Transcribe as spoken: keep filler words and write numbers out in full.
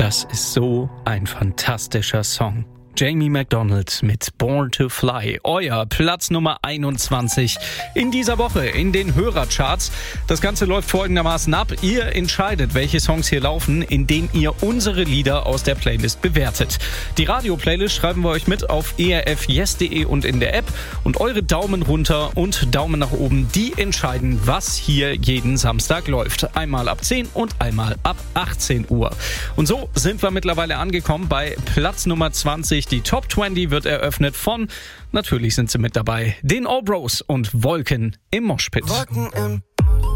Das ist so ein fantastischer Song. Jamie McDonald mit Born to Fly, euer Platz Nummer einundzwanzig in dieser Woche in den Hörercharts. Das Ganze läuft folgendermaßen ab. Ihr entscheidet, welche Songs hier laufen, indem ihr unsere Lieder aus der Playlist bewertet. Die Radio-Playlist schreiben wir euch mit auf e r f yes punkt d e und in der App. Und eure Daumen runter und Daumen nach oben, die entscheiden, was hier jeden Samstag läuft. Einmal ab zehn und einmal ab achtzehn Uhr. Und so sind wir mittlerweile angekommen bei Platz Nummer zwanzig. Die Top zwanzig wird eröffnet von, natürlich sind sie mit dabei, den All Bros und Wolken im Moshpit. Wolken im